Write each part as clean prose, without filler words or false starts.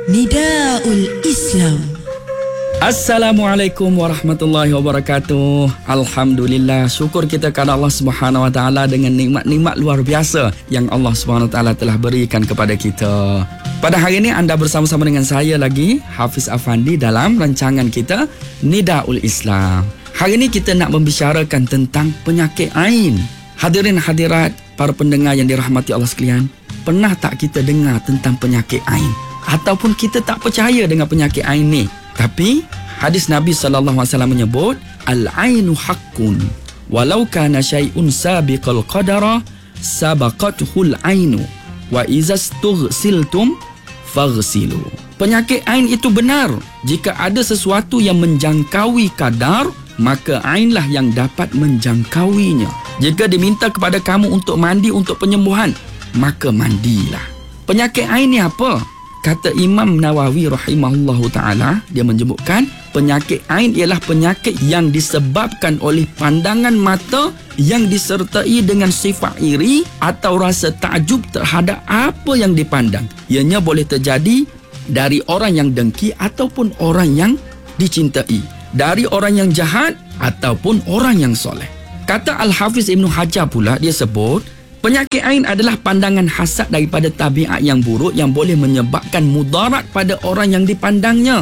Nidaul Islam. Assalamualaikum warahmatullahi wabarakatuh. Alhamdulillah, syukur kita kepada Allah Subhanahu wa taala dengan nikmat-nikmat luar biasa yang Allah Subhanahu wa taala telah berikan kepada kita. Pada hari ini anda bersama-sama dengan saya lagi, Hafiz Afandi, dalam rancangan kita Nidaul Islam. Hari ini kita nak membicarakan tentang penyakit ain. Hadirin hadirat, para pendengar yang dirahmati Allah sekalian, pernah tak kita dengar tentang penyakit ain? Ataupun kita tak percaya dengan penyakit ain ni? Tapi hadis Nabi SAW menyebut, Al-ainu haqqun, walau kana syai'un sabiqal qadara, sabaqathul ainu, wa izastughsiltum faghsilu. Penyakit ain itu benar. Jika ada sesuatu yang menjangkaui kadar, maka ainlah yang dapat menjangkauinya. Jika diminta kepada kamu untuk mandi untuk penyembuhan, maka mandilah. Penyakit ain ni apa? Kata Imam Nawawi rahimahullahu ta'ala, dia menyebutkan penyakit ain ialah penyakit yang disebabkan oleh pandangan mata yang disertai dengan sifat iri atau rasa takjub terhadap apa yang dipandang. Ianya boleh terjadi dari orang yang dengki ataupun orang yang dicintai, dari orang yang jahat ataupun orang yang soleh. Kata Al-Hafiz Ibn Hajar pula, dia sebut penyakit ain adalah pandangan hasad daripada tabiat yang buruk yang boleh menyebabkan mudarat pada orang yang dipandangnya.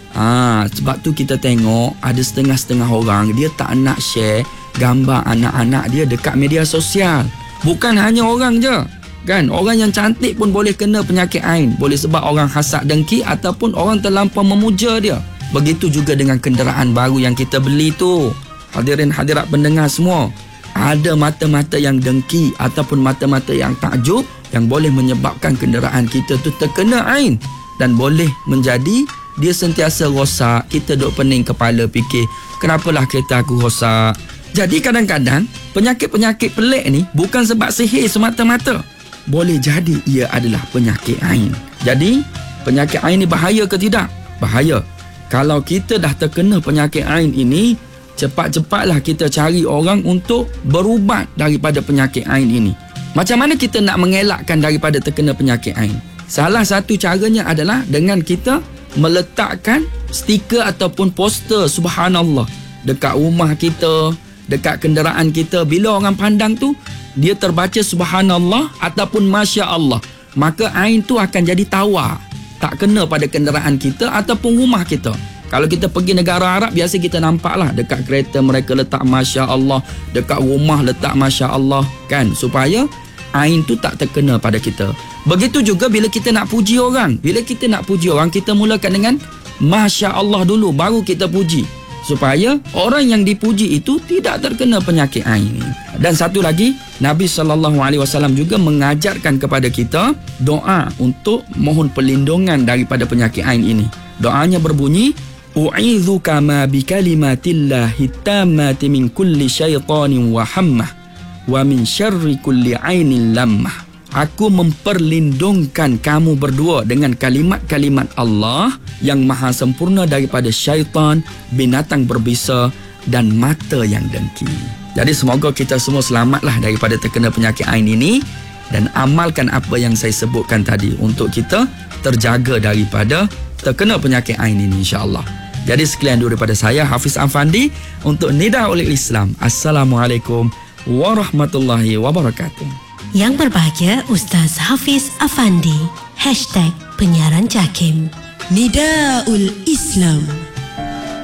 Sebab tu kita tengok ada setengah-setengah orang dia tak nak share gambar anak-anak dia dekat media sosial. Bukan hanya orang je, kan? Orang yang cantik pun boleh kena penyakit ain. Boleh sebab orang hasad dengki ataupun orang terlampau memuja dia. Begitu juga dengan kenderaan baru yang kita beli tu. Hadirin hadirat pendengar semua, ada mata-mata yang dengki ataupun mata-mata yang takjub yang boleh menyebabkan kenderaan kita tu terkena ain dan boleh menjadi dia sentiasa rosak. Kita duk pening kepala fikir, kenapalah kereta aku rosak. Jadi kadang-kadang penyakit-penyakit pelik ni bukan sebab sihir semata-mata. Boleh jadi ia adalah penyakit ain. Jadi penyakit ain ni bahaya ke tidak? Bahaya. Kalau kita dah terkena penyakit ain ini, cepat-cepatlah kita cari orang untuk berubat daripada penyakit ain ini. Macam mana kita nak mengelakkan daripada terkena penyakit ain? Salah satu caranya adalah dengan kita meletakkan stiker ataupun poster subhanallah dekat rumah kita, dekat kenderaan kita. Bila orang pandang tu, dia terbaca subhanallah ataupun masya Allah, maka ain tu akan jadi tawar, tak kena pada kenderaan kita ataupun rumah kita. Kalau kita pergi negara Arab, biasa kita nampaklah dekat kereta mereka letak Masya Allah, dekat rumah letak Masya Allah, kan? Supaya ain tu tak terkena pada kita. Begitu juga bila kita nak puji orang. Bila kita nak puji orang, kita mulakan dengan Masya Allah dulu, baru kita puji. Supaya orang yang dipuji itu tidak terkena penyakit ain. Dan satu lagi, Nabi SAW juga mengajarkan kepada kita doa untuk mohon perlindungan daripada penyakit ain ini. Doanya berbunyi, U'idzuka ma bikalimatillahit tammati min kulli syaitanin wa hammah wa min syarri kulli ainin lammah. Aku memperlindungkan kamu berdua dengan kalimat-kalimat Allah yang maha sempurna daripada syaitan, binatang berbisa dan mata yang dengki. Jadi semoga kita semua selamatlah daripada terkena penyakit ain ini dan amalkan apa yang saya sebutkan tadi untuk kita terjaga daripada terkena penyakit ain ini, insya-Allah. Jadi sekian dulu daripada saya, Hafiz Afandi, untuk Nidaul Islam. Assalamualaikum warahmatullahi wabarakatuh. Yang berbahagia Ustaz Hafiz Afandi. #penyiaran JAKIM. Nidaul Islam.